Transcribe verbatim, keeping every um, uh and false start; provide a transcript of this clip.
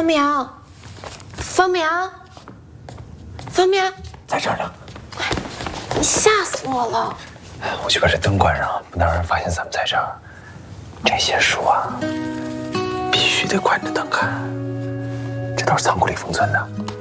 方苗，方苗，方苗， 在这儿呢。 你吓死我了！ 我去把这灯关上，不能让人发现咱们在这儿。这些书啊，必须得关着灯看，这都是仓库里封存的。